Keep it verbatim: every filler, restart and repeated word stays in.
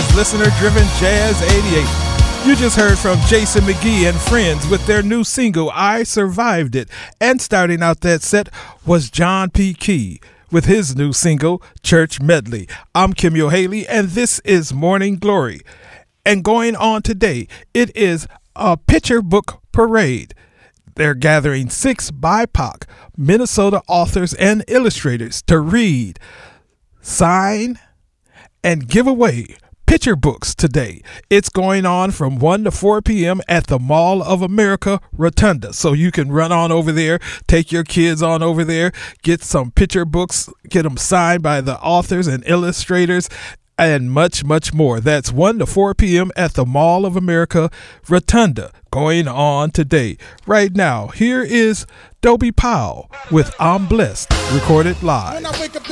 is Listener Driven Jazz eighty-eight. You just heard from Jason McGee and friends with their new single, I Survived It. And starting out that set was John P. Key with his new single, Church Medley. I'm Kim Yo-Haley, and this is Morning Glory. And going on today, it is a picture book parade. They're gathering six B I P O C Minnesota authors and illustrators to read, sign, and give away picture books today. It's going on from one to four p.m. at the Mall of America Rotunda. So you can run on over there, take your kids on over there, get some picture books, get them signed by the authors and illustrators, and much, much more. That's one to four p.m. at the Mall of America Rotunda, going on today. Right now, here is Dobie Powell with I'm Blessed, recorded live.